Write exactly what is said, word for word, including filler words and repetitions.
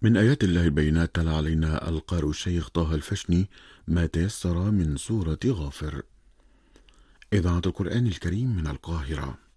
من آيات الله البينات تلا علينا القارئ الشيخ طه الفشني ما تيسر من سورة غافر. إذاعة القرآن الكريم من القاهرة.